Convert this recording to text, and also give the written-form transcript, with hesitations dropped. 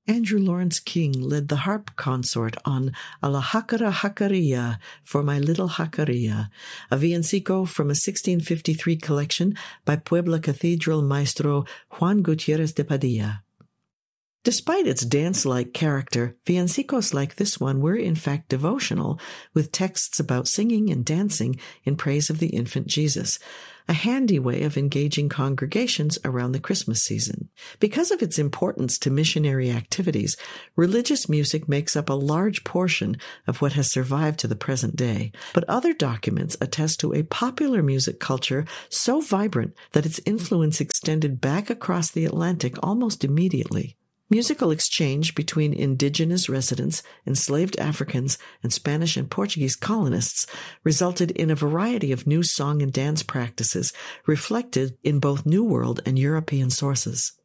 Andrew Lawrence King led the harp consort on A la Jacara Jacaria for My Little Jacaria, a villancico from a 1653 collection by Puebla Cathedral maestro Juan Gutierrez de Padilla. Despite its dance-like character, villancicos like this one were in fact devotional, with texts about singing and dancing in praise of the infant Jesus, a handy way of engaging congregations around the Christmas season. Because of its importance to missionary activities, religious music makes up a large portion of what has survived to the present day. But other documents attest to a popular music culture so vibrant that its influence extended back across the Atlantic almost immediately. Musical exchange between indigenous residents, enslaved Africans, and Spanish and Portuguese colonists resulted in a variety of new song and dance practices reflected in both New World and European sources.